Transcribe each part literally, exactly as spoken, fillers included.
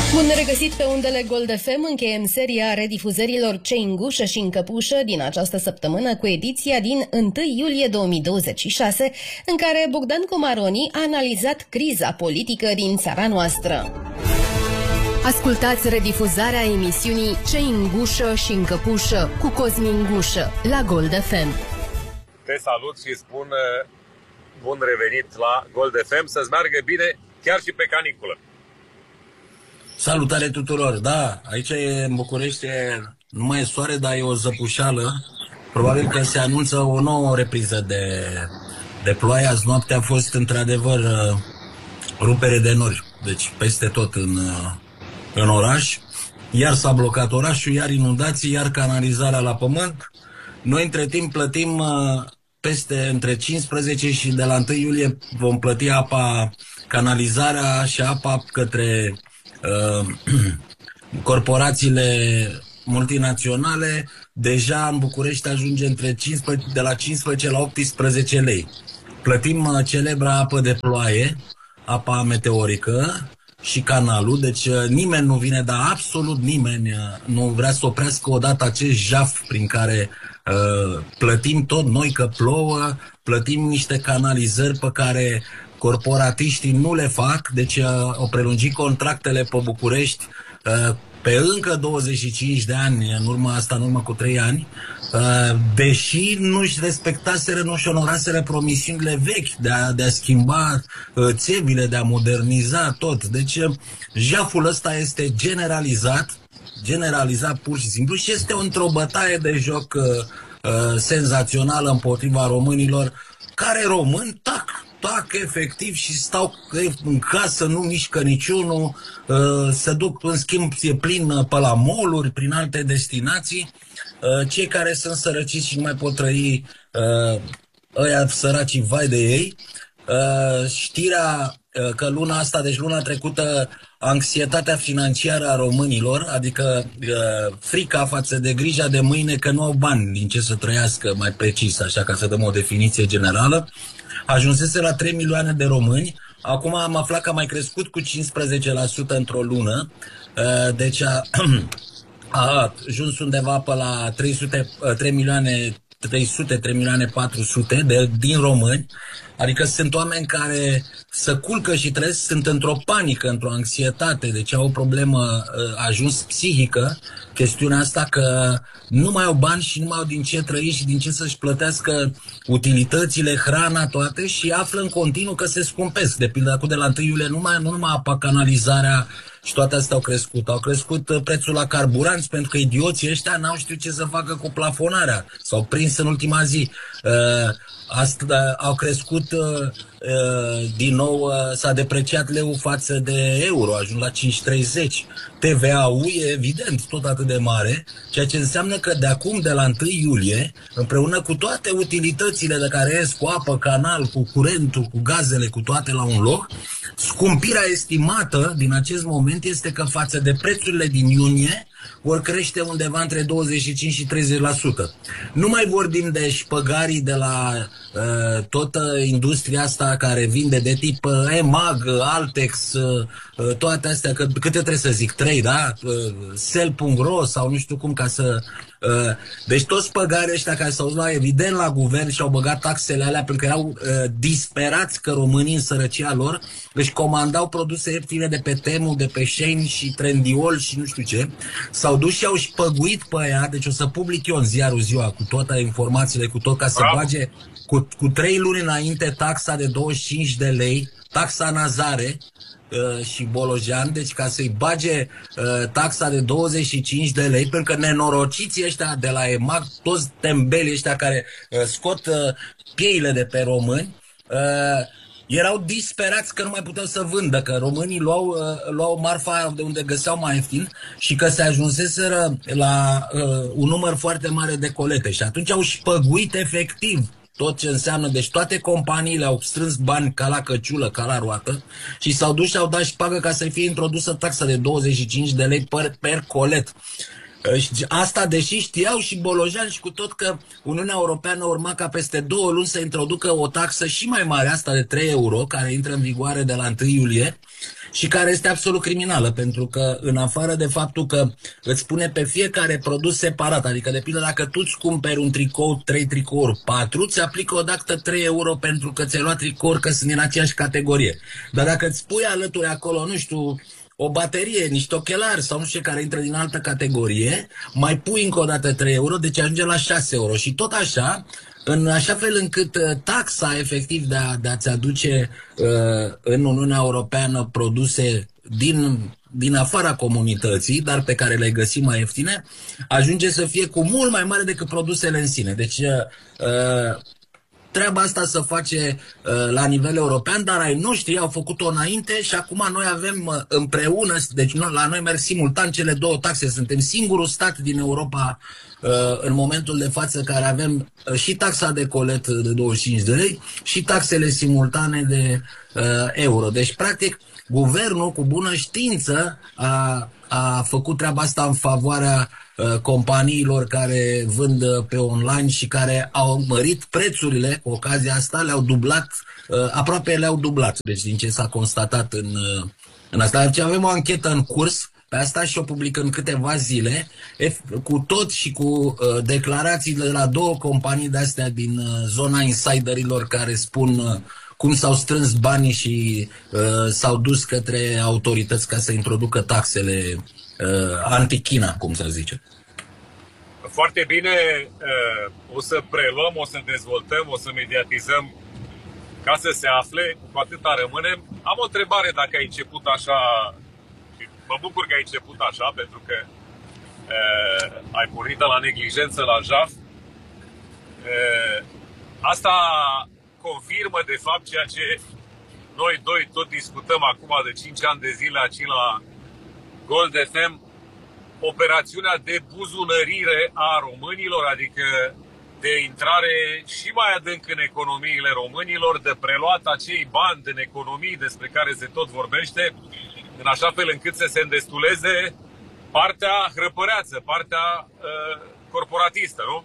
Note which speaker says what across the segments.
Speaker 1: Bun regăsit pe undele Gold F M, încheiem seria redifuzărilor Ce în gușă și în căpușă din această săptămână cu ediția din întâi iulie două mii douăzeci și șase, în care Bogdan Comaroni a analizat criza politică din țara noastră. Ascultați redifuzarea emisiunii Ce în gușă și în căpușă cu Cosmin Gușă la Gold F M.
Speaker 2: Te salut și spun bun revenit la Gold F M, să-ți meargă bine chiar și pe caniculă.
Speaker 3: Salutare tuturor! Da, aici e, în București e, nu mai e soare, dar e o zăpușală. Probabil că se anunță o nouă repriză de, de ploaie. Azi noaptea a fost într-adevăr rupere de nori. Deci peste tot în, în oraș. Iar s-a blocat orașul, iar inundații, iar canalizarea la pământ. Noi între timp plătim peste între cincisprezece și de la întâi iulie vom plăti apa, canalizarea și apa către Uh, corporațiile multinaționale. Deja în București ajunge între cincisprezece, de la cincisprezece la optsprezece lei. Plătim uh, celebra apă de ploaie, apa meteorică și canalul, deci uh, nimeni nu vine, dar absolut nimeni uh, nu vrea să oprească odată acest jaf prin care uh, plătim tot noi că plouă, plătim niște canalizări pe care corporatiștii nu le fac, deci uh, au prelungit contractele pe București uh, pe încă douăzeci și cinci de ani, în urma asta, în urmă cu trei ani, uh, deși nu-și respectaseră, nu-și onoraseră promisiunile vechi de a, de a schimba uh, țevile, de a moderniza tot. Deci uh, jaful ăsta este generalizat, generalizat pur și simplu și este într-o bătaie de joc uh, uh, senzațională împotriva românilor, care români tac, tac efectiv și stau în casă, nu mișcă niciunul, uh, se duc, în schimb, e plin pe la mall-uri, prin alte destinații. Uh, cei care sunt sărăciți și nu mai pot trăi, uh, ăia săracii, vai de ei. Uh, știrea uh, că luna asta, deci luna trecută, anxietatea financiară a românilor, adică uh, frica față de grija de mâine că nu au bani din ce să trăiască, mai precis, așa ca să dăm o definiție generală, ajunsese la trei milioane de români. Acum am aflat că a mai crescut cu cincisprezece la sută într-o lună, uh, deci a, a ajuns undeva pe la trei sute, trei milioane trei sute, trei milioane patru sute de, din români. Adică sunt oameni care se culcă și trăiesc, sunt într-o panică, într-o anxietate, deci au o problemă uh, ajuns psihică, chestiunea asta că nu mai au bani și nu mai au din ce trăi și din ce să-și plătească utilitățile, hrana, toate, și află în continuu că se scumpesc. De pildă, acum de la întâi iulie nu, mai, nu numai apa, canalizarea și toate astea au crescut. Au crescut uh, prețul la carburanți pentru că idioții ăștia n-au știut ce să facă cu plafonarea. S-au prins în ultima zi. Uh, Asta au crescut uh, uh, din nou, uh, s-a depreciat leu față de euro, a ajuns la cinci treizeci. T V A-ul e evident tot atât de mare, ceea ce înseamnă că de acum, de la întâi iulie, împreună cu toate utilitățile de care ies, cu apă, canal, cu curentul, cu gazele, cu toate la un loc, scumpirea estimată din acest moment este că față de prețurile din iunie vor crește undeva între douăzeci și cinci și treizeci la sută. Nu mai vorbim de șpăgarii de la uh, toată industria asta care vinde de tip uh, EMAG, Altex, uh, toate astea, că, câte trebuie să zic, trei, da? Uh, Sel punct ro sau nu știu cum, ca să... Uh, deci toți păgarii ăștia care s-au luat evident la guvern și au băgat taxele alea pentru că erau uh, disperați că românii în sărăcia lor își comandau produse ieftine de pe Temu, de pe Shein și Trendyol și nu știu ce. S-au dus și au șpăguit pe aia, deci o să public eu în ziarul Ziua cu toate informațiile, cu tot, ca să bage cu, cu trei luni înainte taxa de douăzeci și cinci de lei, taxa Nazare uh, și Bolojan, deci ca să-i bage uh, taxa de douăzeci și cinci de lei, pentru că nenorociții ăștia de la EMAG, toți tembelii ăștia care uh, scot uh, pieile de pe români, uh, erau disperați că nu mai puteau să vândă, că românii luau, uh, luau marfa de unde găseau mai ieftin și că se ajunseseră la uh, un număr foarte mare de colete. Și atunci au șpăguit efectiv tot ce înseamnă, deci toate companiile au strâns bani ca la căciulă, ca la roată și s-au dus și au dat șpagă ca să fie introdusă taxa de douăzeci și cinci de lei per, per colet. Asta deși știau și Bolojan și cu tot că Uniunea Europeană urma ca peste două luni să introducă o taxă și mai mare, asta de trei euro, care intră în vigoare de la întâi iulie, și care este absolut criminală, pentru că în afară de faptul că îți spune pe fiecare produs separat, adică de pildă dacă tu îți cumperi un tricou, trei tricouri, patru, ți aplică odată trei euro pentru că ți-ai luat tricouri că sunt în aceeași categorie. Dar dacă îți pui alături acolo, nu știu, o baterie, niște ochelari sau nu știu care intră din altă categorie, mai pui încă o dată trei euro, deci ajunge la șase euro. Și tot așa, în așa fel încât uh, taxa efectiv de, a, de a-ți aduce uh, în Uniunea Europeană produse din, din afara comunității, dar pe care le găsim mai ieftine, ajunge să fie cu mult mai mare decât produsele în sine. Deci uh, treaba asta se face uh, la nivel european, dar ai noștri au făcut-o înainte și acum noi avem uh, împreună, deci noi, la noi merg simultan cele două taxe. Suntem singurul stat din Europa uh, în momentul de față care avem uh, și taxa de colet de douăzeci și cinci de lei și taxele simultane de uh, euro. Deci, practic, guvernul, cu bună știință, a, a făcut treaba asta în favoarea companiilor care vând pe online și care au mărit prețurile, cu ocazia asta le-au dublat, aproape le-au dublat, deci din ce s-a constatat în, în asta. Deci avem o anchetă în curs pe asta și o publicăm în câteva zile, cu tot și cu declarații de la două companii de-astea din zona insiderilor care spun cum s-au strâns banii și uh, s-au dus către autorități ca să introducă taxele uh, anti-China, cum să zice.
Speaker 2: Foarte bine, uh, o să preluăm, o să dezvoltăm, o să mediatizăm ca să se afle, cu atâta rămânem. Am o întrebare dacă ai început așa, mă bucur că ai început așa, pentru că uh, ai pornit de la neglijență la jaf. Uh, asta confirmă de fapt ceea ce noi doi tot discutăm acum de cinci ani de zile aici la Gold F M, operațiunea de buzunărire a românilor, adică de intrare și mai adânc în economiile românilor, de preluat acei bani din economii despre care se tot vorbește, în așa fel încât să se îndestuleze partea hrăpăreață, partea uh, corporatistă, nu?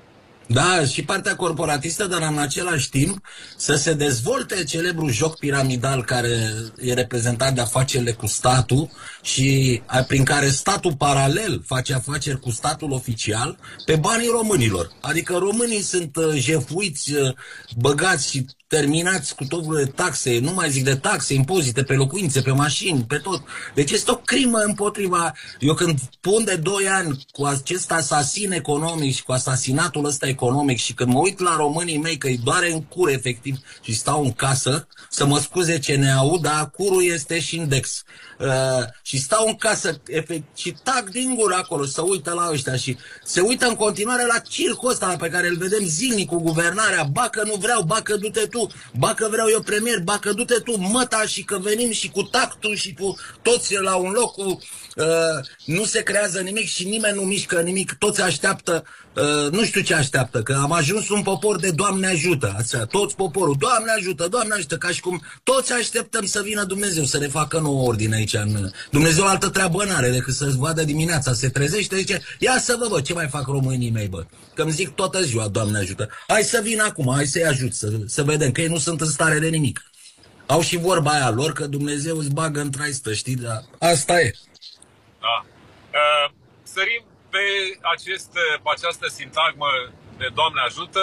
Speaker 3: Da, și partea corporatistă, dar în același timp să se dezvolte celebrul joc piramidal care e reprezentat de afacerile cu statul și prin care statul paralel face afaceri cu statul oficial pe banii românilor. Adică românii sunt jefuiți, băgați și terminați cu tot de taxe, nu mai zic de taxe, impozite pe locuințe, pe mașini, pe tot. Deci este o crimă împotriva... Eu când pun de doi ani cu acest asasin economic și cu asasinatul ăsta economic și când mă uit la românii mei că îi doare în cur efectiv și stau în casă, să mă scuze ce ne aud, dar curul este și index. Uh, și stau în casă efect, și tac din gură acolo, să uită la ăștia și se uită în continuare la circul ăsta pe care îl vedem zilnic cu guvernarea. Ba că nu vreau, ba că du-te tu, ba că vreau eu premier, ba că du-te tu, măta, și că venim și cu tactul și cu toți la un loc, cu, uh, nu se creează nimic și nimeni nu mișcă nimic, toți așteaptă, uh, nu știu ce așteaptă, că am ajuns un popor de Doamne ajută, așa, toți poporul, Doamne ajută, Doamne ajută, ca și cum toți așteptăm să vină Dumnezeu să ne facă nouă ordine aici. În... Dumnezeu altă treabă n-are decât să-ți vadă dimineața, se trezește, zice, ia să vă văd ce mai fac românii mei, bă, că îmi zic toată ziua, Doamne ajută, hai să vin acum, hai să-i ajut, să, să vedem, că ei nu sunt în stare de nimic. Au și vorba aia lor că Dumnezeu îți bagă în traistă, știi, dar asta e.
Speaker 2: Da. Uh, sărim pe, acest, pe această sintagmă de Doamne ajută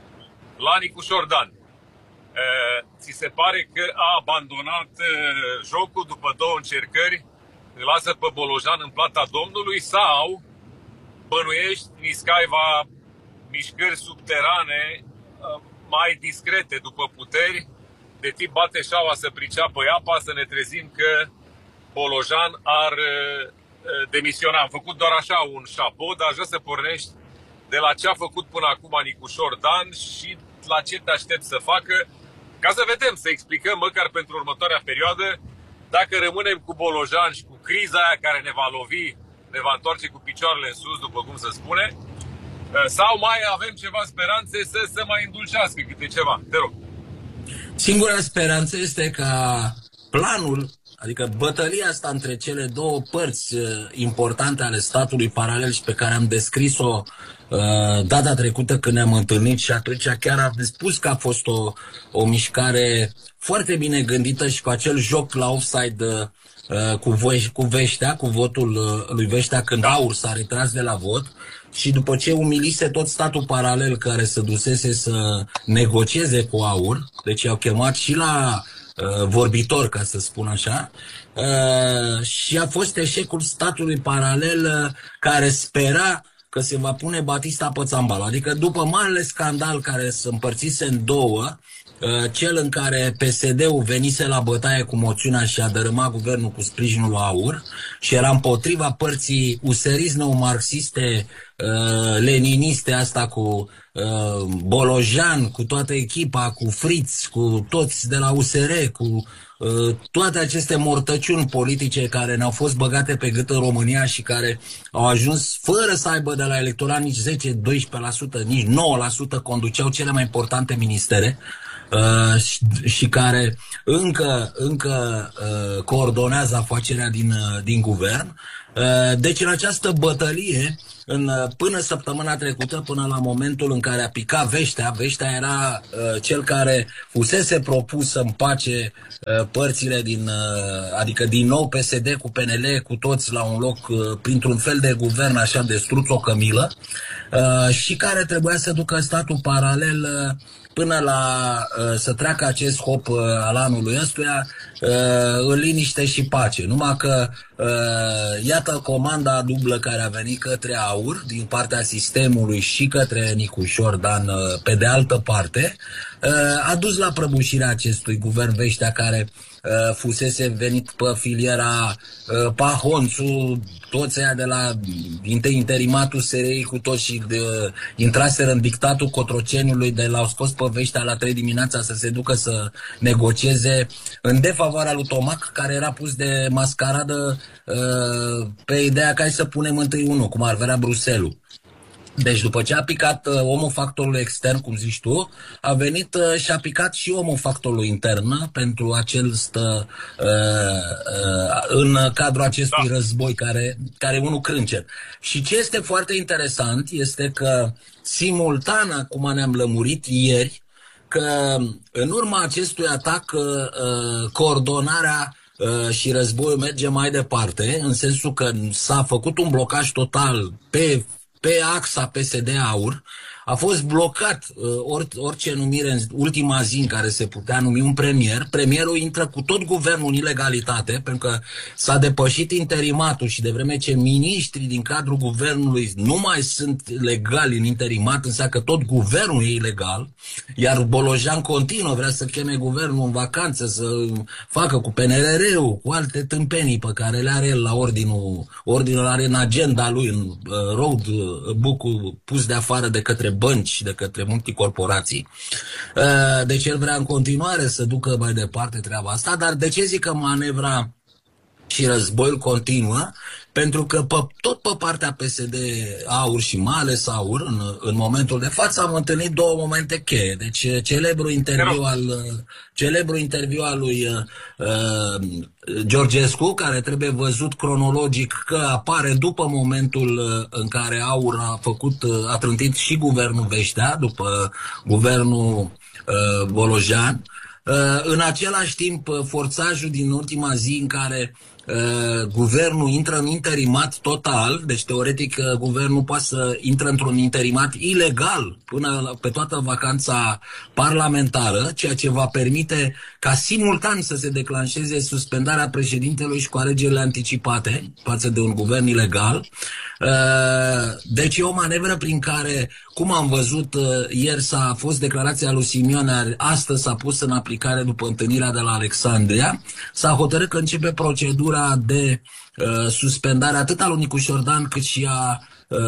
Speaker 2: la Nicușor Dan. Uh, ți se pare că a abandonat uh, jocul după două încercări, îl lasă pe Bolojan în plata Domnului, sau bănuiești Niscaiva mișcări subterane uh, mai discrete după puteri, de tip bate șaua să priceapă apa, să ne trezim că Bolojan ar uh, demisiona. Am făcut doar așa un șapou, dar aș vrea să pornești de la ce a făcut până acum Nicușor Dan și la ce te aștept să facă, ca să vedem, să explicăm măcar pentru următoarea perioadă dacă rămânem cu Bolojan și cu criza aia care ne va lovi, ne va întoarce cu picioarele în sus, după cum se spune, sau mai avem ceva speranțe să se mai îndulcească câte ceva. Te rog.
Speaker 3: Singura speranță este ca planul Adică bătălia asta între cele două părți uh, importante ale statului paralel și pe care am descris-o uh, data trecută când ne-am întâlnit și atunci chiar am spus că a fost o, o mișcare foarte bine gândită și cu acel joc la offside uh, cu, voi, cu Veștea, cu votul uh, lui Veștea când Aur s-a retras de la vot și după ce umilise tot statul paralel care se dusese să negocieze cu Aur, deci i-au chemat și la uh, vorbitor, ca să spun așa, uh, și a fost eșecul statului paralel uh, care spera că se va pune Batista pe țambal. Adică după marele scandal care se împărțise în două, cel în care P S D-ul venise la bătaie cu moțiunea și a dărâmat guvernul cu sprijinul lui Aur și era împotriva părții userist neomarxiste, leniniste, asta cu Bolojan, cu toată echipa, cu Fritz, cu toți de la U S R, cu toate aceste mortăciuni politice care ne-au fost băgate pe gât în România și care au ajuns fără să aibă de la electorat nici zece doisprezece la sută, nici nouă la sută, conduceau cele mai importante ministere. Uh, și, și care încă, încă uh, coordonează afacerea din, uh, din guvern. Uh, deci în această bătălie, în, uh, până săptămâna trecută, până la momentul în care a picat Veștea, Veștea era uh, cel care fusese propus să împace uh, părțile din, uh, adică din nou P S D cu P N L, cu toți la un loc, uh, printr-un fel de guvern așa de struț-o-cămilă, uh, și care trebuia să ducă statul paralel uh, până la uh, să treacă acest hop uh, al anului ăstuia uh, în liniște și pace. Numai că uh, iată comanda dublă care a venit către Aur din partea sistemului și către Nicu Șordan uh, pe de altă parte uh, a dus la prăbușirea acestui guvern Veștea care uh, fusese venit pe filiera uh, Pahonțu, toți aia de la interimatul S R I cu toți și de, uh, intraseră în dictatul Cotroceniului, de l-au scos pe Veștea la trei dimineața să se ducă să negocieze în defavoarea lui Tomac, care era pus de mascaradă uh, pe ideea că hai să punem întâi unul, cum ar vrea Bruselul. Deci după ce a picat uh, omul factorului extern, cum zici tu, a venit uh, și a picat și omul factorului intern pentru acel stă uh, uh, în cadrul acestui da. război care, care e unul crâncer. Și ce este foarte interesant este că simultan, acum ne-am lămurit ieri, că în urma acestui atac uh, coordonarea uh, și războiul merge mai departe, în sensul că s-a făcut un blocaj total pe pe axa P S D-Aur, a fost blocat uh, or, orice numire în ultima zi în care se putea numi un premier. Premierul intră cu tot guvernul în ilegalitate, pentru că s-a depășit interimatul și de vreme ce miniștrii din cadrul guvernului nu mai sunt legali în interimat, înseamnă că tot guvernul e ilegal, iar Bolojan continuă, vrea să cheme guvernul în vacanță, să facă cu P N R R-ul, cu alte tâmpenii pe care le are el la ordinul, ordinul are în agenda lui, în uh, roadbook-ul pus de afară de către bănci și de către multicorporații. Deci el vrea în continuare să ducă mai departe treaba asta, dar de ce zic că manevra și războiul continuă? Pentru că pe, tot pe partea P S D-Aur și mai ales Aur, în, în momentul de față, am întâlnit două momente cheie. Deci celebru interviu al, celebru interviu al lui uh, Georgescu, care trebuie văzut cronologic că apare după momentul în care Aur a făcut, a trântit și guvernul Veștea, după guvernul uh, Bolojan. Uh, în același timp, forțajul din ultima zi în care Uh, guvernul intră în interimat total, deci teoretic uh, guvernul poate să intră într-un interimat ilegal până la, pe toată vacanța parlamentară, ceea ce va permite ca simultan să se declanșeze suspendarea președintelui și cu alegerile anticipate față de un guvern ilegal. Uh, deci e o manevră prin care, cum am văzut uh, ieri, s-a fost declarația lui Simeone, astăzi s-a pus în aplicare după întâlnirea de la Alexandria, s-a hotărât că începe procedura de uh, suspendare atât a lui Nicu Șordan cât și a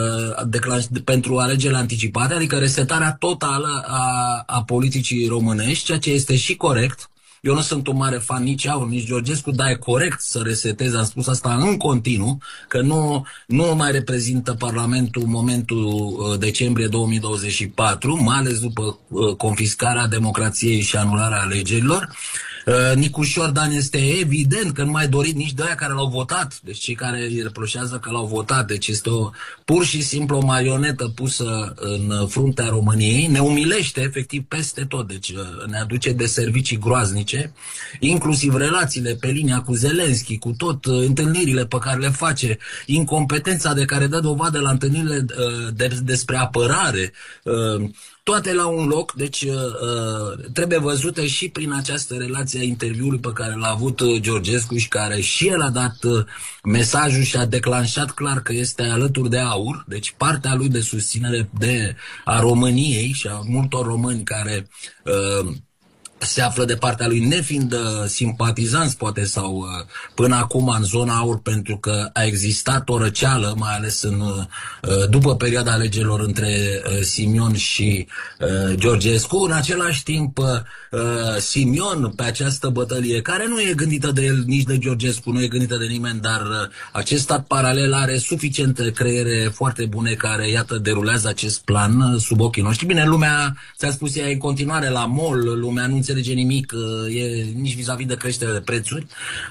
Speaker 3: uh, pentru alegerile anticipate, adică resetarea totală a, a politicii românești, ceea ce este și corect. Eu nu sunt un mare fan nici Aur, nici Georgescu, dar e corect să reseteze, am spus asta în continuu, că nu, nu mai reprezintă Parlamentul momentul uh, decembrie două mii douăzeci și patru, mai ales după uh, confiscarea democrației și anularea alegerilor. Uh, Nicu Șordan este evident că nu mai dorit nici de aia care l-au votat, deci cei care îi reproșează că l-au votat, deci este o, pur și simplu o marionetă pusă în fruntea României, ne umilește efectiv peste tot, deci uh, ne aduce de servicii groaznice, inclusiv relațiile pe linia cu Zelenski, cu tot, uh, întâlnirile pe care le face, incompetența de care dă dovadă la întâlnirile uh, de, despre apărare, uh, toate la un loc, deci uh, trebuie văzute și prin această relație a interviului pe care l-a avut uh, Georgescu și care și el a dat uh, mesajul și a declanșat clar că este alături de AUR, deci partea lui de susținere de, a României și a multor români care uh, se află de partea lui, nefiind uh, simpatizanți poate sau uh, până acum în zona AUR, pentru că a existat o răceală, mai ales în, uh, după perioada alegerilor între uh, Simion și uh, Georgescu. În același timp, uh, Simion pe această bătălie, care nu e gândită de el, nici de Georgescu, nu e gândită de nimeni, dar uh, acest stat paralel are suficiente creiere foarte bune care, iată, derulează acest plan uh, sub ochii noștri. Bine, lumea, ți-a spus, ea în continuare la mall, lumea nu înțelege nimic, e, nici vis-a-vis de creșterea de prețuri,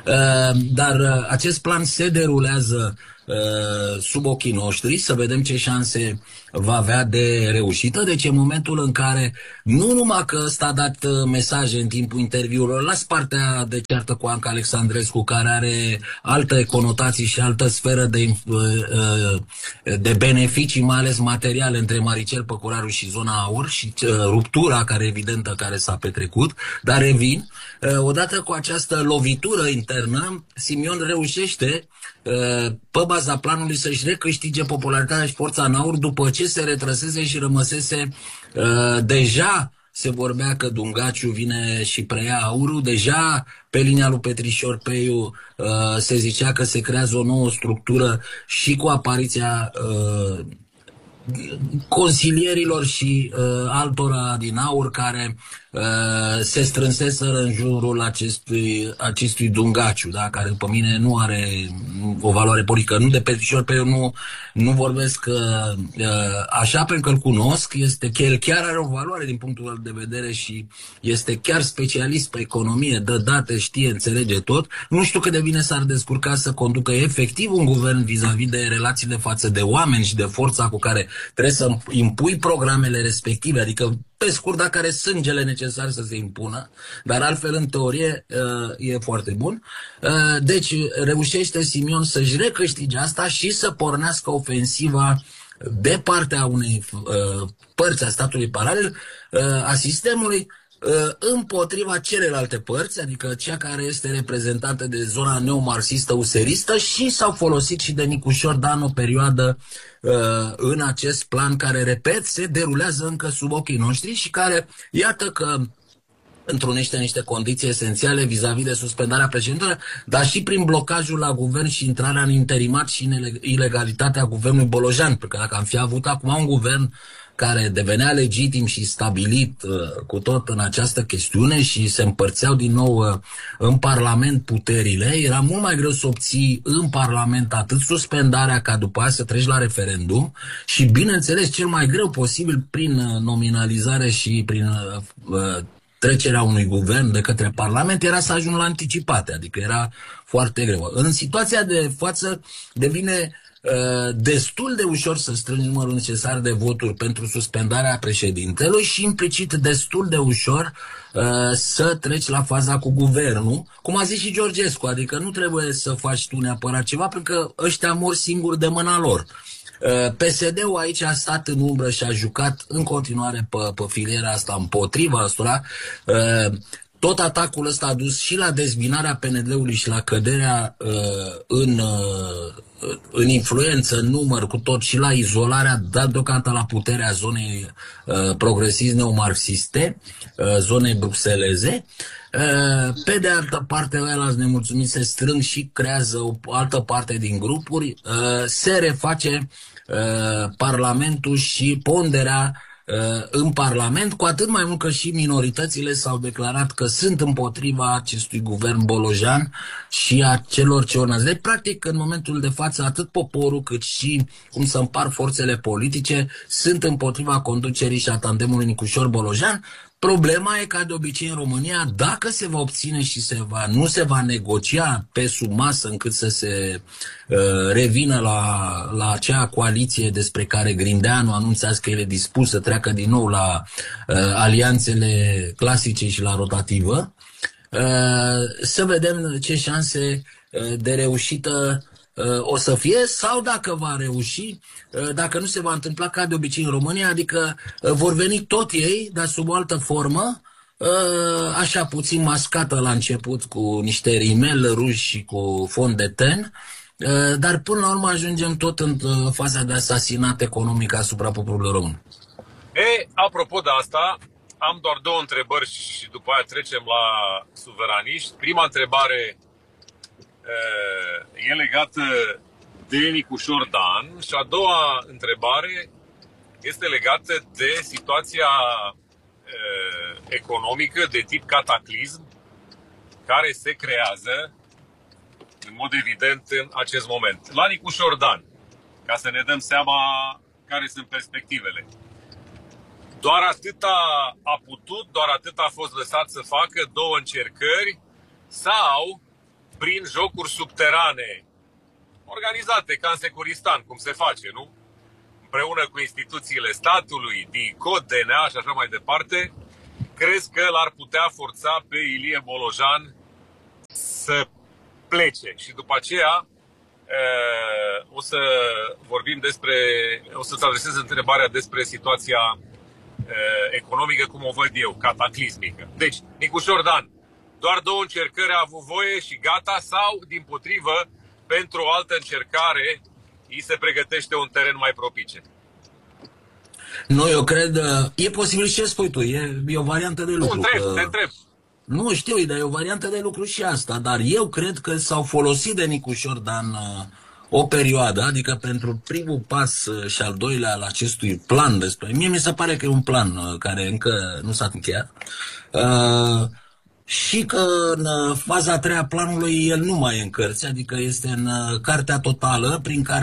Speaker 3: dar acest plan se derulează sub ochii noștri, să vedem ce șanse va avea de reușită. Deci e momentul în care nu numai că ăsta a dat mesaje în timpul interviurilor, las partea de ceartă cu Anca Alexandrescu, care are alte conotații și altă sferă de, de beneficii, mai ales materiale, între Maricel Păcuraru și zona AUR și ruptura care evidentă care s-a petrecut, dar revin, odată cu această lovitură internă, Simion reușește pe baza planului să-și recâștige popularitatea și forța în AUR după ce se retrăsese și rămăsese uh, deja se vorbea că Dungaciu vine și preia AUR-ul, deja pe linia lui Petrișor Peiu uh, se zicea că se creează o nouă structură și cu apariția uh, consilierilor și uh, altora din AUR care uh, se strânseseră în jurul acestui, acestui Dungaciu, da? Care după mine nu are o valoare politică, nu de Petrișor Peiu, nu, nu vorbesc uh, așa pentru că îl cunosc, este că el chiar are o valoare din punctul ăla de vedere și este chiar specialist pe economie, dă date, știe, înțelege tot. Nu știu cât de bine s-ar descurca să conducă efectiv un guvern vis-a-vis de relațiile față de oameni și de forța cu care trebuie să impui programele respective, adică pe scurt, dacă are sângele necesar să se impună, dar altfel, în teorie, e foarte bun. Deci, reușește Simion să-și recâștige asta și să pornească ofensiva de partea unei părți a statului paralel, a sistemului, împotriva celelalte părți, adică cea care este reprezentată de zona neomarxistă-useristă, și s-au folosit și de Nicu Șordan o perioadă uh, în acest plan care, repet, se derulează încă sub ochii noștri și care, iată că întrunește niște condiții esențiale vis-a-vis de suspendarea președintelui, dar și prin blocajul la guvern și intrarea în interimat și în ilegalitatea guvernului Bolojan, pentru că dacă am fi avut acum un guvern care devenea legitim și stabilit uh, cu tot în această chestiune și se împărțeau din nou uh, în Parlament puterile, era mult mai greu să obții în Parlament atât suspendarea ca după aia să treci la referendum și, bineînțeles, cel mai greu posibil prin uh, nominalizare și prin uh, uh, trecerea unui guvern de către Parlament era să ajung la anticipate, adică era foarte greu. În situația de față devine Uh, destul de ușor să strângi numărul necesar de voturi pentru suspendarea președintelui și implicit destul de ușor uh, să treci la faza cu guvernul, cum a zis și Georgescu, adică nu trebuie să faci tu neapărat ceva pentru că ăștia mor singuri de mâna lor. Uh, P S D-ul aici a stat în umbră și a jucat în continuare pe, pe filiera asta împotriva ăstora. uh, Tot atacul ăsta a dus și la dezbinarea P N L-ului și la căderea uh, în, uh, în influență, în număr, cu tot, și la izolarea, dar deocamdată la puterea zonei uh, progresist neomarxiste, uh, zonei bruxeleze. Uh, pe de altă parte, ăia nemulțumiți se strâng și creează o altă parte din grupuri, uh, se reface uh, Parlamentul și ponderea în Parlament, cu atât mai mult că și minoritățile s-au declarat că sunt împotriva acestui guvern Bolojan și a celor ce urmează. Deci, practic, în momentul de față, atât poporul cât și cum să împar forțele politice sunt împotriva conducerii și a tandemului Nicușor Bolojan. Problema e ca de obicei în România, dacă se va obține și se va, nu se va negocia pe sub masă încât să se uh, revină la, la acea coaliție despre care Grindeanu anunța că el e dispus să treacă din nou la uh, alianțele clasice și la rotativă, uh, să vedem ce șanse uh, de reușită o să fie, sau dacă va reuși, dacă nu se va întâmpla ca de obicei în România, adică vor veni tot ei, dar sub o altă formă, așa puțin mascată la început cu niște rimel ruși și cu fond de ten, dar până la urmă ajungem tot în faza de asasinat economic asupra poporului român.
Speaker 2: E, apropo de asta, am doar două întrebări și după aia trecem la suveraniști. Prima întrebare e legată de Nicușor Dan și a doua întrebare este legată de situația uh, economică de tip cataclism care se creează în mod evident în acest moment. La Nicușor Dan, ca să ne dăm seama care sunt perspectivele. Doar atâta a putut, doar atât a fost lăsat să facă, două încercări, sau prin jocuri subterane, organizate ca în Securistan, cum se face, nu? Împreună cu instituțiile statului, DICOT, D N A și așa mai departe, crezi că l-ar putea forța pe Ilie Bolojan să plece. Și după aceea o să vorbim despre, o să-ți adresez întrebarea despre situația economică, cum o văd eu, cataclismică. Deci, Nicușor Dan, doar două încercări a avut voie și gata, sau, dimpotrivă, pentru o altă încercare îi se pregătește un teren mai propice?
Speaker 3: Nu, eu cred, e posibil ce spui tu, e, e o variantă de lucru.
Speaker 2: Nu, întreb,
Speaker 3: că...
Speaker 2: te întreb.
Speaker 3: Nu știu, dar e o variantă de lucru și asta, dar eu cred că s-au folosit de Nicușor Dan uh, o perioadă, adică pentru primul pas uh, și al doilea al acestui plan despre... Mie mi se pare că e un plan uh, care încă nu s-a încheiat. Uh, Și că în faza a treia planului el nu mai e în cărți, adică este în cartea totală prin care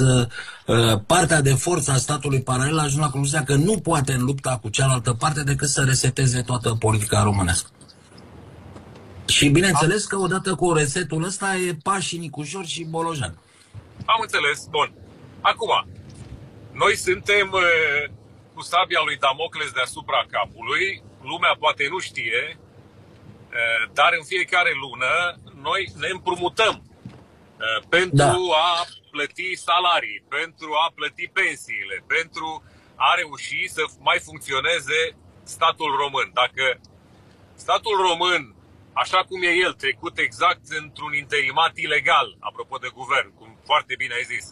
Speaker 3: partea de forță a statului paralel a ajuns la concluzia că nu poate în lupta cu cealaltă parte decât să reseteze toată politica românească. Și bineînțeles că odată cu resetul ăsta e pașii Nicușor și Bolojan.
Speaker 2: Am înțeles, bun. Acum, noi suntem cu sabia lui Damocles deasupra capului, lumea poate nu știe, dar în fiecare lună noi ne împrumutăm pentru da. a plăti salarii, pentru a plăti pensiile, pentru a reuși să mai funcționeze statul român. Dacă statul român, așa cum e el, trecut exact într-un interimat ilegal, apropo de guvern, cum foarte bine ai zis,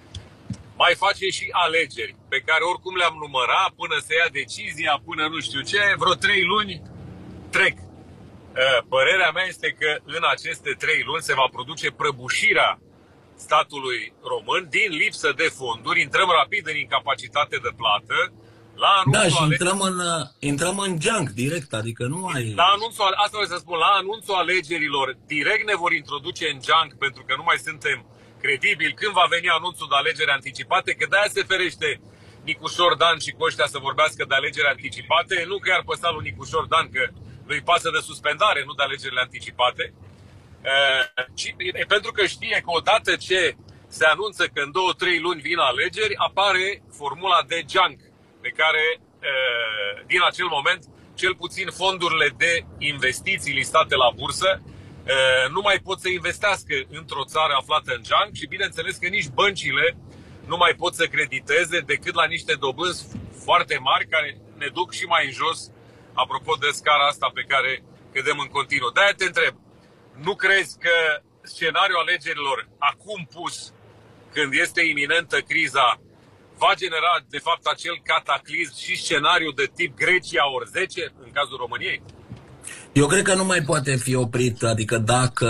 Speaker 2: mai face și alegeri pe care oricum le-am numărat până se ia decizia, până nu știu ce, vreo trei luni trec. Părerea mea este că în aceste trei luni se va produce prăbușirea statului român din lipsă de fonduri, intrăm rapid în incapacitate de plată. La anunțul
Speaker 3: da, și
Speaker 2: ale...
Speaker 3: intrăm în, intrăm în junk direct, adică nu ai...
Speaker 2: La anunțul, asta vreau să spun, la anunțul alegerilor direct ne vor introduce în junk pentru că nu mai suntem credibili. Când va veni anunțul de alegeri anticipate, că de-aia se ferește Nicușor Dan și cu ăștia să vorbească de alegeri anticipate, nu că i-ar păsa lui Nicușor Dan că lui pasă de suspendare, nu de alegerile anticipate, uh, ci e pentru că știe că odată ce se anunță că în două, trei luni vin alegeri, apare formula de junk, pe care uh, din acel moment, cel puțin fondurile de investiții listate la bursă uh, nu mai pot să investească într-o țară aflată în junk și bineînțeles că nici băncile nu mai pot să crediteze decât la niște dobânzi foarte mari care ne duc și mai în jos apropo de scara asta pe care cădem în continuu. De-aia te întreb, nu crezi că scenariul alegerilor acum pus, când este iminentă criza, va genera de fapt acel cataclism și scenariu de tip Grecia ori zece în cazul României?
Speaker 3: Eu cred că nu mai poate fi oprit, adică dacă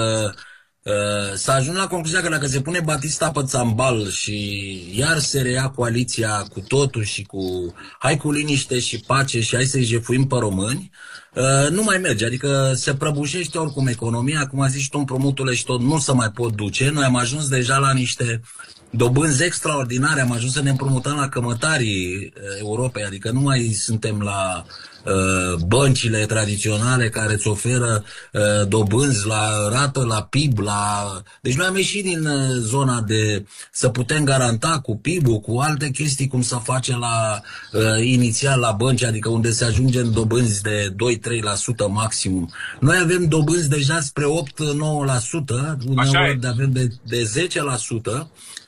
Speaker 3: uh, s-a ajuns la concluzia că dacă se pune Batista pe țambal și iar se reia coaliția cu totul și cu hai cu liniște și pace și hai să-i jefuim pe români, uh, nu mai merge, adică se prăbușește oricum economia, cum a zis și tu, împrumuturile și tot nu se mai pot duce. Noi am ajuns deja la niște dobânzi extraordinare, am ajuns să ne împrumutăm la cămătarii Europei, adică nu mai suntem la băncile tradiționale care îți oferă dobânzi la rată, la P I B, la... Deci noi am ieșit din zona de să putem garanta cu P I B-ul, cu alte chestii cum să face la inițial la bănci, adică unde se ajunge în dobânzi de doi trei la sută maximum. Noi avem dobânzi deja spre opt nouă la sută, uneori avem de, de zece la sută.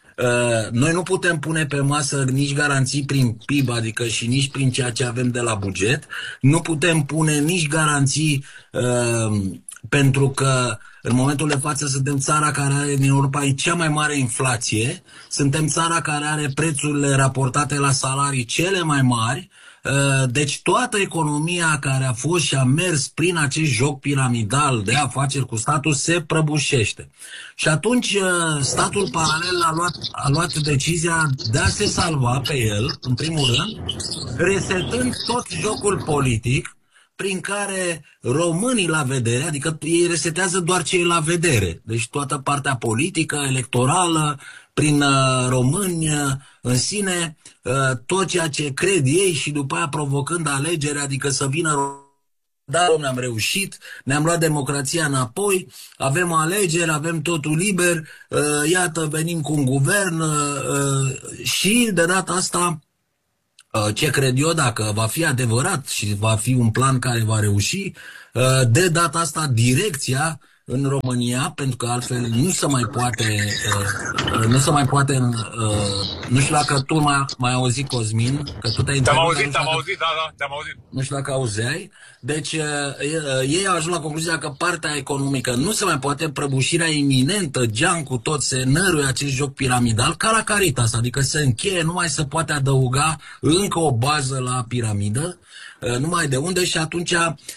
Speaker 3: Uh, noi nu putem pune pe masă nici garanții prin P I B, adică și nici prin ceea ce avem de la buget. Nu putem pune nici garanții uh, pentru că în momentul de față suntem țara care are din Europa cea mai mare inflație, suntem țara care are prețurile raportate la salarii cele mai mari. Deci toată economia care a fost și a mers prin acest joc piramidal de afaceri cu statul se prăbușește. Și atunci statul paralel a luat, a luat decizia de a se salva pe el, în primul rând, resetând tot jocul politic prin care românii la vedere, adică ei resetează doar cei la vedere, deci toată partea politică, electorală, prin uh, români uh, în sine, uh, tot ceea ce cred ei și după aia provocând alegeri, adică să vină, da, dom'le, am reușit, ne-am luat democrația înapoi, avem alegeri, avem totul liber, uh, iată, venim cu un guvern uh, și de data asta, uh, ce cred eu, dacă va fi adevărat și va fi un plan care va reuși, uh, de data asta direcția în România, pentru că altfel nu se mai poate, uh, nu se mai poate, uh, nu știu dacă tu mai, mai auzit, Cosmin, că tu te-ai
Speaker 2: Te-am auzit, te-am auzit, da, da, te-am auzit.
Speaker 3: Nu știu dacă auzeai. Deci uh, uh, ei au ajuns la concluzia că partea economică nu se mai poate, prăbușirea iminentă, geam cu tot, se năruie acest joc piramidal, ca la Caritas, adică se încheie, nu mai se poate adăuga încă o bază la piramidă, numai de unde, și atunci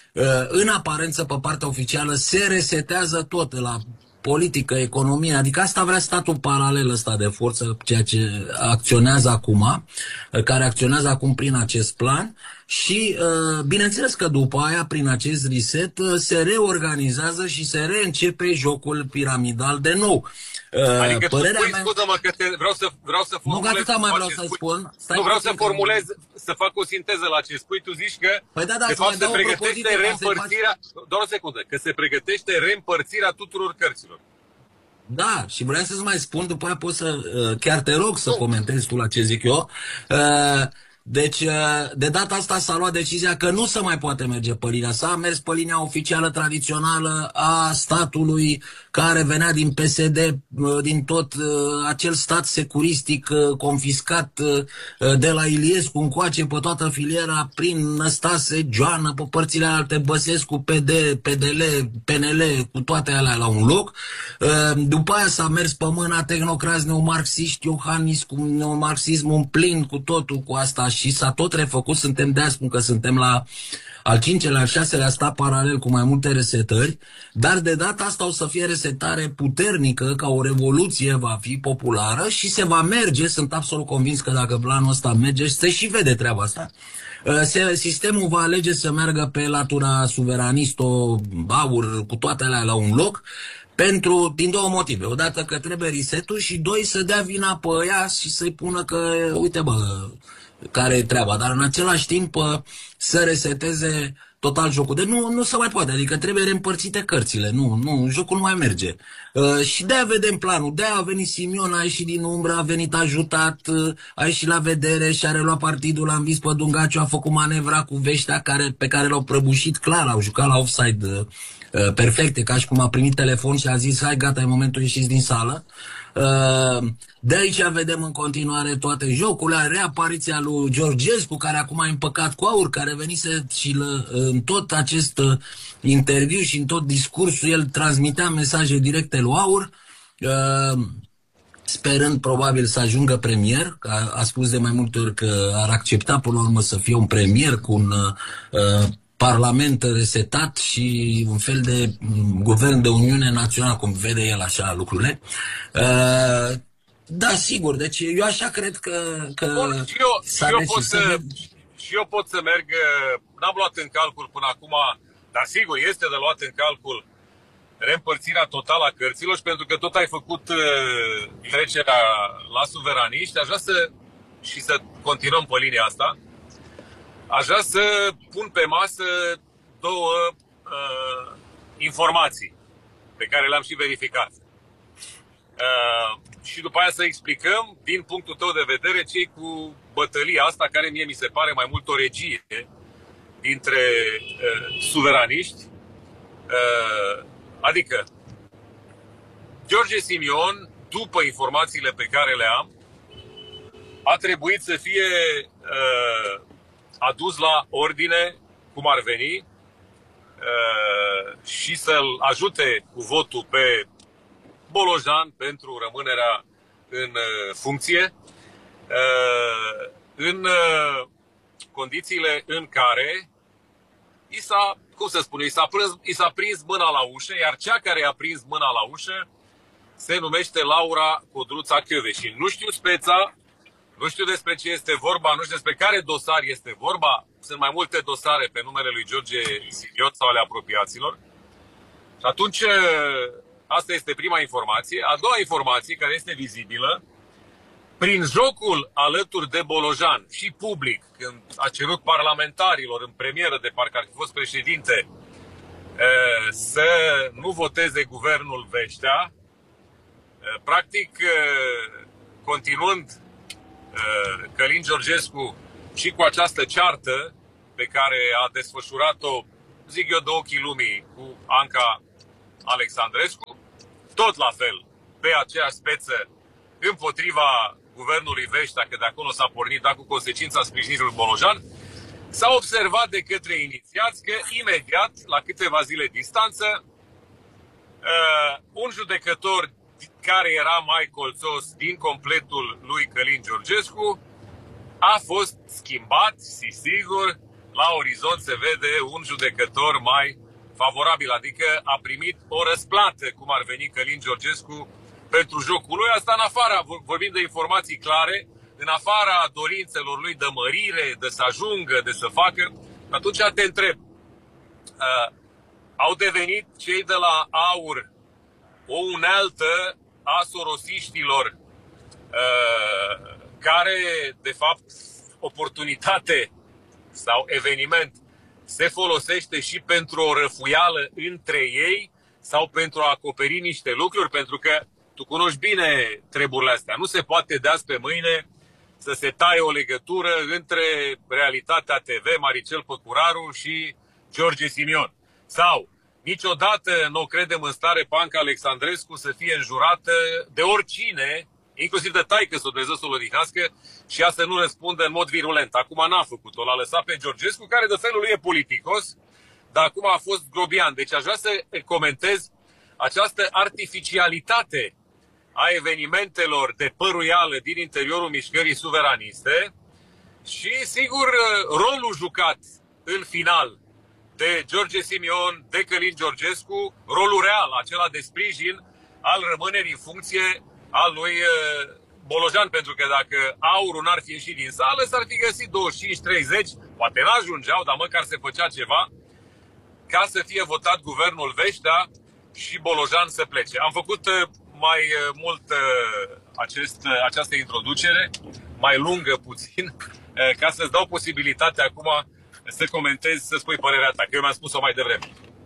Speaker 3: în aparență pe partea oficială se resetează tot la politică, economie, adică asta vrea statul paralel ăsta de forță, ceea ce acționează acum, care acționează acum prin acest plan și bineînțeles că după aia prin acest reset se reorganizează și se reîncepe jocul piramidal de nou.
Speaker 2: Adică tu spui, mea... scuză-mă că te, vreau să, vreau să formulez...
Speaker 3: Nu, atâta mai vreau să spun.
Speaker 2: Stai nu, vreau să formulez, că... să fac o sinteză la ce spui. Tu zici că,
Speaker 3: păi da, da,
Speaker 2: de fapt, se pregătește reîmpărțirea... Faci... Doar o secundă. Că se pregătește reîmpărțirea tuturor cărților.
Speaker 3: Da, și vreau să-ți mai spun, după aia pot să... Chiar te rog să comentezi tu la ce zic eu. Uh, Deci, de data asta s-a luat decizia că nu se mai poate merge pe linia. S-a mers pe linia oficială tradițională a statului care venea din P S D, din tot acel stat securistic confiscat de la Iliescu încoace pe toată filiera, prin Năstase, Joană, pe părțile alte, Băsescu, P D, P D L, P N L, cu toate alea la un loc. După aia s-a mers pe mâna tehnocrați neomarxiști, Iohannis, cu neomarxismul în plin, cu totul, cu asta, și s-a tot refăcut. Suntem, de-aia spun că suntem la al cincelea, al șaselea stat paralel cu mai multe resetări, dar de data asta o să fie resetare puternică, ca o revoluție va fi populară și se va merge, sunt absolut convins că dacă planul ăsta merge, se și vede treaba asta, se, sistemul va alege să meargă pe latura suveranistă-aur, cu toate alea la un loc, pentru, din două motive. Odată că trebuie resetul și doi, să dea vina pe ea și să-i pună că, uite bă, care e treaba, dar în același timp să reseteze total jocul. De nu, nu se mai poate, adică trebuie reîmpărțite cărțile, nu, nu, jocul nu mai merge. Uh, și de-aia vedem planul, de-aia a venit Simion, a ieșit din umbră, a venit ajutat, uh, a ieșit la vedere și a reluat partidul, l-a învins pe Dungaciu, a făcut manevra cu veștea care, pe care l-au prăbușit clar, au jucat la offside uh, perfecte, ca și cum a primit telefon și a zis, hai gata, e momentul, ieșiți din sală. De aici vedem în continuare toate jocurile, reapariția lui Georgescu, care acum a împăcat cu aur, care venise și în tot acest interviu și în tot discursul el transmitea mesaje directe lui Aur, sperând probabil să ajungă premier, că a, a spus de mai multe ori că ar accepta până la urmă să fie un premier cu un uh, parlament resetat și un fel de guvern de Uniune Națională, cum vede el așa lucrurile. Uh, da, sigur, deci eu așa cred că... că
Speaker 2: Bun, și, eu, și, eu pot să, și eu pot să merg, n-am luat în calcul până acum, dar sigur este de luat în calcul reîmpărțirea totală a cărților, și pentru că tot ai făcut uh, trecerea la suveraniști, aș vrea să, și să continuăm pe linia asta. aș vrea să pun pe masă două uh, informații pe care le-am și verificat. Uh, și după aia să explicăm, din punctul tău de vedere, ce cu bătălia asta, care mie mi se pare mai mult o regie dintre uh, suveraniști. Uh, adică, George Simion, după informațiile pe care le am, a trebuit să fie uh, adus la ordine, cum ar veni, uh, și să-l ajute cu votul pe Bolojan pentru rămânerea în uh, funcție, uh, în uh, condițiile în care i s-a, cum să spun, i s-a, prins, i s-a prins mâna la ușă, iar cea care a prins mâna la ușă se numește Laura Codruța Kövesi. Nu știu speța, nu știu despre ce este vorba, nu știu despre care dosar este vorba. Sunt mai multe dosare pe numele lui George Simion sau ale apropiaților. Și atunci, asta este prima informație. A doua informație, care este vizibilă, prin jocul alături de Bolojan și public, când a cerut parlamentarilor în premieră, de parcă ar fi fost președinte, să nu voteze guvernul Veștea, practic, continuând Călin Georgescu și cu această ceartă pe care a desfășurat-o, zic eu, de ochii lumii cu Anca Alexandrescu, tot la fel, pe aceeași speță, împotriva guvernului Veștea, că de acolo s-a pornit, dar cu consecința sprijinirii Bolojan, s-a observat de către inițiați că imediat, la câteva zile distanță, un judecător care era mai colțos din completul lui Călin Georgescu a fost schimbat, și sigur, la orizont se vede un judecător mai favorabil, adică a primit o răsplată, cum ar veni Călin Georgescu, pentru jocul lui. Asta în afara, vorbim de informații clare, în afara dorințelor lui de mărire, de să ajungă, de să facă. Atunci te întreb, uh, au devenit cei de la AUR o unealtă a sorosiștilor uh, care, de fapt, oportunitate sau eveniment se folosește și pentru o răfuială între ei sau pentru a acoperi niște lucruri, pentru că tu cunoști bine treburile astea. Nu se poate de azi pe mâine să se taie o legătură între Realitatea T V, Maricel Păcuraru și George Simion. Sau niciodată nu o credem în stare pe Anca Alexandrescu să fie înjurată de oricine, inclusiv de taică-s o Dumnezeu să-l odihnească, și ea să nu răspundă în mod virulent. Acum n-a făcut-o, l-a lăsat pe Georgescu, care de felul lui e politicos, dar acum a fost grobian. Deci aș vrea să comentez această artificialitate a evenimentelor de păruială din interiorul mișcării suveraniste și, sigur, rolul jucat în final de George Simion, de Călin Georgescu, rolul real, acela de sprijin al rămânerii în funcție al lui Bolojan, pentru că dacă AUR-ul n-ar fi ieșit din sală, s-ar fi găsit douăzeci și cinci treizeci, poate n-ajungeau, dar măcar se făcea ceva ca să fie votat guvernul Veștea și Bolojan să plece. Am făcut mai mult acest, această introducere, mai lungă puțin, ca să-ți dau posibilitatea acum să comentezi, să spui părerea ta, că eu mi-am spus-o mai devreme.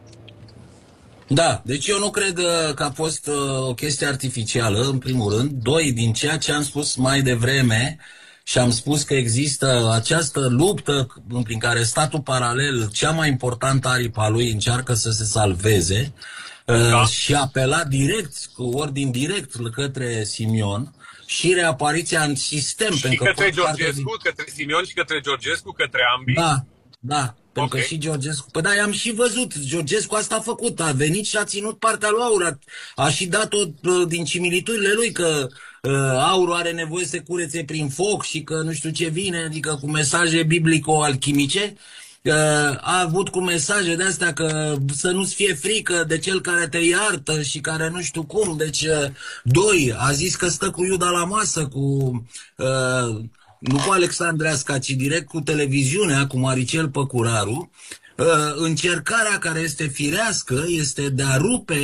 Speaker 3: Da, deci eu nu cred că a fost o chestie artificială, în primul rând. Doi, din ceea ce am spus mai devreme, și am spus că există această luptă prin care statul paralel, cea mai importantă aripă a lui, încearcă să se salveze, da. Și apela direct, cu ordin direct către Simion, și reapariția în sistem.
Speaker 2: Și
Speaker 3: pentru
Speaker 2: către
Speaker 3: că
Speaker 2: Georgescu,
Speaker 3: din...
Speaker 2: către Simion și către Georgescu, către ambii.
Speaker 3: Da, da. Pentru
Speaker 2: okay.
Speaker 3: că și Georgescu... Păi da, i-am și văzut. Georgescu asta a făcut. A venit și a ținut partea lui AUR. A, a și dat-o din similiturile lui că uh, AUR are nevoie să curețe prin foc și că nu știu ce vine, adică cu mesaje biblico-alchimice. Uh, a avut cu mesaje de astea că să nu-ți fie frică de cel care te iartă și care nu știu cum. Deci, uh, doi, a zis că stă cu Iuda la masă, cu... Uh, nu cu Alexandreasca, ci direct cu televiziunea, cu Maricel Păcuraru. Încercarea care este firească este de a rupe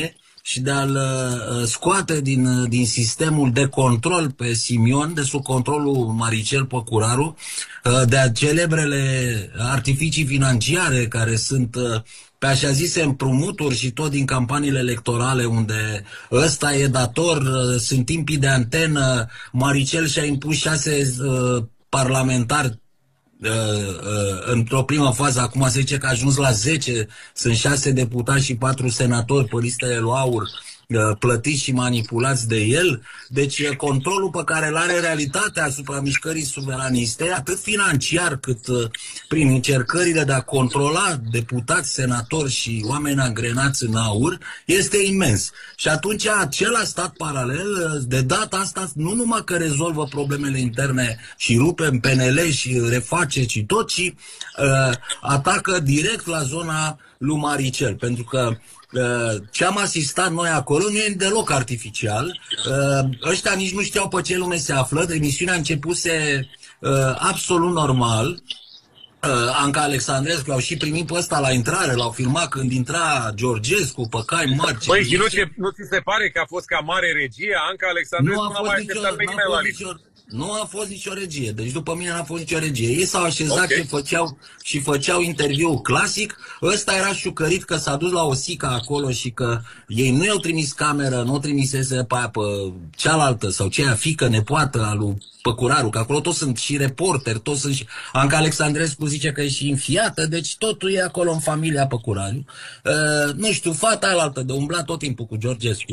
Speaker 3: și de a-l uh, scoate din, din sistemul de control pe Simion, de sub controlul Maricel Păcuraru, uh, de a celebrele artificii financiare care sunt uh, pe așa zise împrumuturi și tot din campaniile electorale unde ăsta e dator, uh, sunt timpii de antenă, Maricel și-a impus șase uh, parlamentari Uh, uh, într-o primă fază, acum se zice că a ajuns la zece, sunt șase deputați și patru senatori pe listele lui Aur, uh, plătiți și manipulați de el. Deci uh, controlul pe care îl are realitatea asupra mișcării suveraniste, atât financiar cât uh, prin încercările de a controla deputați, senatori și oameni angrenați în Aur, este imens. Și atunci acela stat paralel, uh, de data asta, nu numai că rezolvă problemele interne și rupe în P N L și reface și tot, ci uh, atacă direct la zona lui Maricel, pentru că uh, ce am asistat noi acolo nu e deloc artificial. Uh, ăștia nici nu știau pe ce lume se află, emisiunea începuse uh, absolut normal. Uh, Anca Alexandrescu l-au și primit pe ăsta la intrare, l-au filmat când intra Georgescu pe cai mari.
Speaker 2: Păi și nu, ce, nu ți se pare că a fost ca mare regie? Anca Alexandrescu nu a mai așteptat pe nimeni la nicio.
Speaker 3: Nu a fost nicio regie, deci după mine n-a fost nicio regie. Ei s-au așezat okay. și, făceau, și făceau interviu clasic. Ăsta era șucărit că s-a dus la o sica acolo și că ei nu i-au trimis cameră, nu o trimisese pe aia pe cealaltă sau ceea fică, nepoată a lui Păcuraru, că acolo toți sunt și reporteri, toți sunt și... Anca Alexandrescu zice că e și înfiată, deci totul e acolo în familia Păcuraru. Uh, nu știu, fata aia altă de umbla tot timpul cu Georgescu.